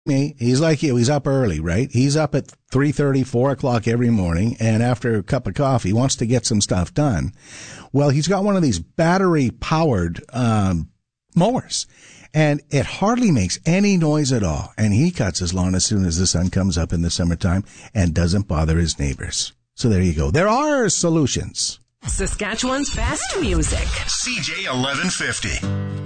me. He's like you. He's up early, right? He's up at 3:30, 4 o'clock every morning, and after a cup of coffee, wants to get some stuff done. Well, he's got one of these battery-powered mowers, and it hardly makes any noise at all. And he cuts his lawn as soon as the sun comes up in the summertime and doesn't bother his neighbors. So there you go. There are solutions. Saskatchewan's best music. CJ 1150.